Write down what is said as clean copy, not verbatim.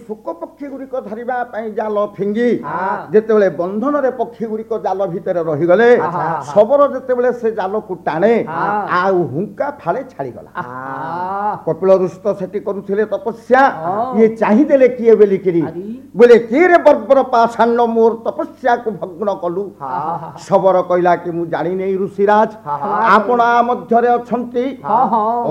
ଶୁକ ପକ୍ଷୀ ଗୁଡିକ ଧରିବା ପାଇଁ ଜାଲ ଫିଙ୍ଗି ଯେତେବେଳେ ବନ୍ଧନରେ ପକ୍ଷୀ ଗୁଡିକ ଜାଲ ଭିତରେ ରହିଗଲେ ଶବର ଯେତେବେଳେ ସେ ଜାଲକୁ ଟାଣେ ଆଉ ହୁଙ୍କା ଫାଳେ ଛାଡ଼ିଗଲା। କପିଳ ଋଷ ସେଠି କରୁଥିଲେ ତପସ୍ୟା ଇଏ ଚାହିଁଦେଲେ କିଏ ବୋଲିକିରି ବୋଲେ କିଏ ବର୍ବର ପାଷାଣ୍ଡ ମୋର ତପସ୍ୟାକୁ ଭଗ୍ନ କଲୁ। ଶବର କହିଲା କି ମୁଁ ଜାଣିନେଇ ଋଷିରାଜ ଆପଣ ଆ ମଧ୍ୟରେ ଅଛନ୍ତି।